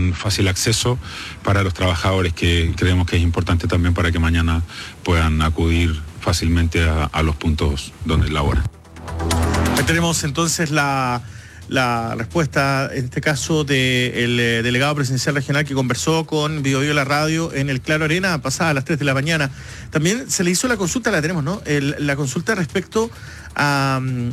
un fácil acceso para los trabajadores, que creemos que es importante también para que mañana puedan acudir fácilmente a los puntos donde laboran. Ahí tenemos entonces la respuesta, en este caso, del delegado presidencial regional que conversó con Bio Bio La Radio en el Claro Arena, pasada a las 3 de la mañana. También se le hizo la consulta, la tenemos, ¿no? La consulta respecto al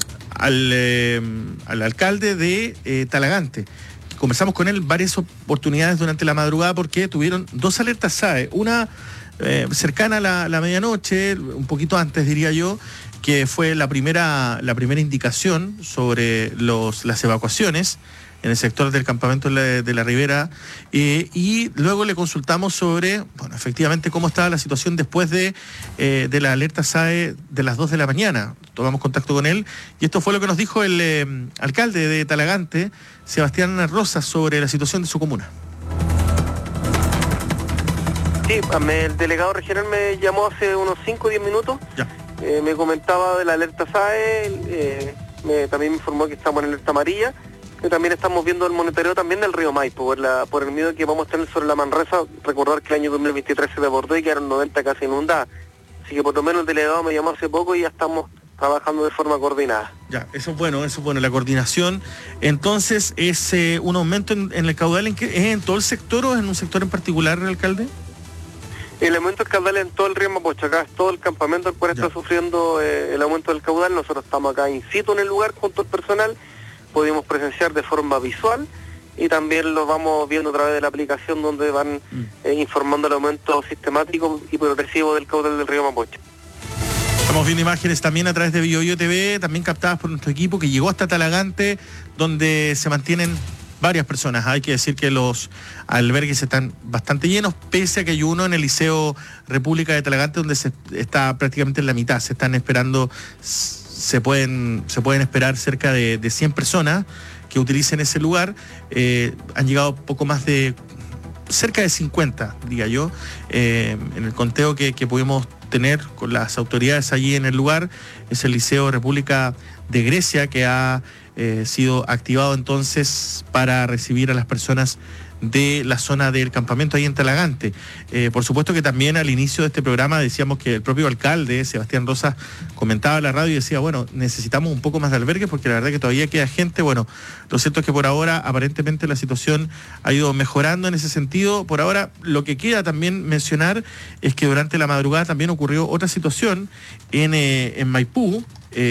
alcalde de Talagante. Conversamos con él varias oportunidades durante la madrugada porque tuvieron dos alertas SAE, una cercana a la medianoche, un poquito antes, diría yo, que fue la primera indicación sobre las evacuaciones en el sector del campamento de la Ribera, y luego le consultamos sobre, bueno, efectivamente cómo estaba la situación después de la alerta SAE de las 2 de la mañana. Tomamos contacto con él y esto fue lo que nos dijo el alcalde de Talagante, Sebastián Rosas, sobre la situación de su comuna. Sí, el delegado regional me llamó hace unos 5 o 10 minutos. Ya. Me comentaba de la alerta SAE, también me informó que estamos en alerta amarilla, y también estamos viendo el monitoreo también del río Maipo, por el miedo que vamos a tener sobre la Manresa. Recordar que el año 2023 se desbordó y quedaron 90 casas inundadas. Así que por lo menos el delegado me llamó hace poco y ya estamos trabajando de forma coordinada. Ya, eso es bueno, la coordinación. Entonces, ¿es un aumento en el caudal ¿es en todo el sector o en un sector en particular, alcalde? El aumento del caudal en todo el río Mapocho, acá es todo el campamento el cual está sufriendo el aumento del caudal. Nosotros estamos acá in situ en el lugar junto al personal, pudimos presenciar de forma visual y también lo vamos viendo a través de la aplicación donde van informando el aumento sistemático y progresivo del caudal del río Mapocho. Estamos viendo imágenes también a través de Bio Bio TV, también captadas por nuestro equipo que llegó hasta Talagante, donde se mantienen varias personas. Hay que decir que los albergues están bastante llenos, pese a que hay uno en el Liceo República de Talagante donde se está prácticamente en la mitad. Se están esperando, se pueden esperar cerca de 100 personas que utilicen ese lugar. Han llegado poco más de, cerca de 50, diría yo, en el conteo que pudimos tener con las autoridades allí en el lugar. Es el Liceo República de Grecia que ha sido activado entonces para recibir a las personas de la zona del campamento ahí en Talagante. Por supuesto que también al inicio de este programa decíamos que el propio alcalde, Sebastián Rosas, comentaba en la radio y decía, bueno, necesitamos un poco más de albergues porque la verdad que todavía queda gente. Bueno, lo cierto es que por ahora aparentemente la situación ha ido mejorando en ese sentido. Por ahora lo que queda también mencionar es que durante la madrugada también ocurrió otra situación en Maipú.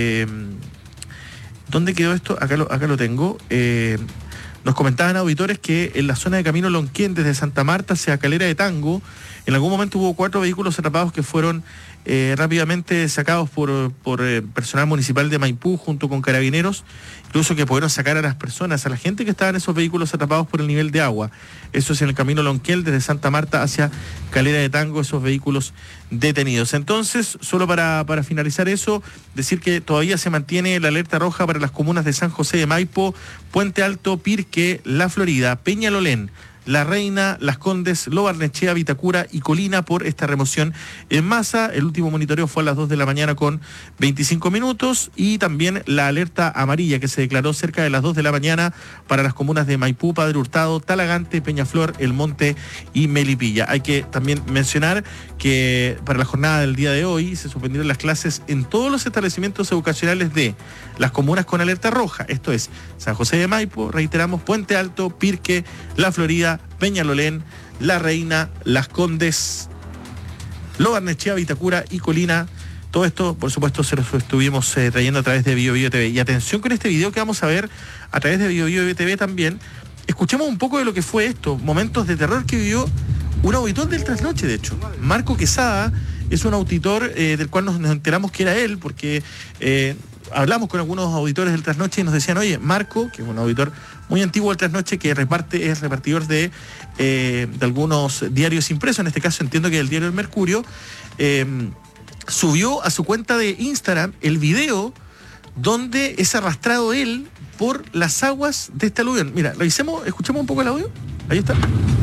¿Dónde quedó esto? Acá lo tengo. Nos comentaban auditores que en la zona de Camino Lonquén, desde Santa Marta hacia Calera de Tango, en algún momento hubo 4 vehículos atrapados que fueron rápidamente sacados por personal municipal de Maipú junto con carabineros, incluso que pudieron sacar a las personas, a la gente que estaba en esos vehículos atrapados por el nivel de agua. Eso es en el Camino Lonquén, desde Santa Marta hacia Calera de Tango, esos vehículos detenidos. Entonces, solo para finalizar eso, decir que todavía se mantiene la alerta roja para las comunas de San José de Maipo, Puente Alto, Pirque, La Florida, Peñalolén, La Reina, Las Condes, Lo Barnechea, Vitacura y Colina por esta remoción en masa. El último monitoreo fue a las 2 de la mañana con 25 minutos y también la alerta amarilla que se declaró cerca de las 2 de la mañana para las comunas de Maipú, Padre Hurtado, Talagante, Peñaflor, El Monte y Melipilla. Hay que también mencionar que para la jornada del día de hoy se suspendieron las clases en todos los establecimientos educacionales de las comunas con alerta roja. Esto es San José de Maipo, reiteramos, Puente Alto, Pirque, La Florida, Peñalolén, La Reina, Las Condes, Lo Barnechea, Vitacura y Colina. Todo esto, por supuesto, se los estuvimos trayendo a través de Bio Bio TV. Y atención con este video que vamos a ver a través de Bio Bio TV también. Escuchemos un poco de lo que fue esto, momentos de terror que vivió un auditor del Trasnoche, de hecho. Marco Quesada es un auditor del cual nos enteramos que era él, porque hablamos con algunos auditores del Trasnoche y nos decían, oye, Marco, que es un auditor muy antiguo del Trasnoche, que es repartidor de algunos diarios impresos, en este caso entiendo que el diario El Mercurio, subió a su cuenta de Instagram el video donde es arrastrado él por las aguas de este aluvión. Mira, revisemos, escuchemos un poco el audio. Ahí está.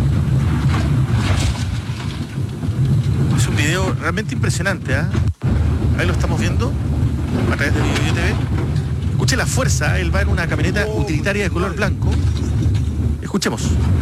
Es un video realmente impresionante, ¿eh? Ahí lo estamos viendo a través de Bio Bio TV. Escuche la fuerza, él va en una camioneta utilitaria de color blanco. Escuchemos.